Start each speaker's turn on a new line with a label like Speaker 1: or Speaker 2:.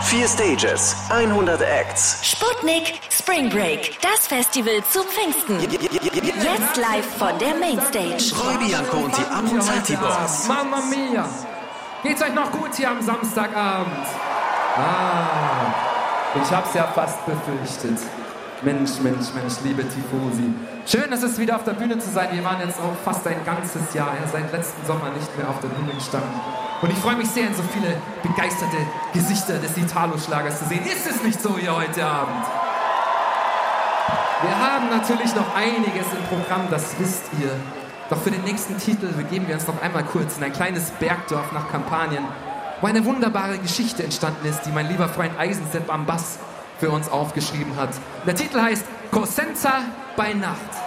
Speaker 1: 4 Stages, 100 Acts.
Speaker 2: Sputnik Spring Break, das Festival zu Pfingsten. Jetzt live von der Mainstage.
Speaker 1: Roy Bianco und die Ammonzati Boys.
Speaker 3: Mamma mia! Geht's euch noch gut hier am Samstagabend? Ich hab's ja fast befürchtet. Mensch, liebe Tifosi. Schön, es ist wieder auf der Bühne zu sein. Wir waren jetzt auch fast ein ganzes Jahr, seit letzten Sommer nicht mehr auf der Bühne gestanden. Und ich freue mich sehr, so viele begeisterte Gesichter des Italo-Schlagers zu sehen. Ist es nicht so hier heute Abend? Wir haben natürlich noch einiges im Programm, das wisst ihr. Doch für den nächsten Titel begeben wir uns noch einmal kurz in ein kleines Bergdorf nach Kampanien, wo eine wunderbare Geschichte entstanden ist, die mein lieber Freund Eisensepp am Bass für uns aufgeschrieben hat. Der Titel heißt Cosenza bei Nacht.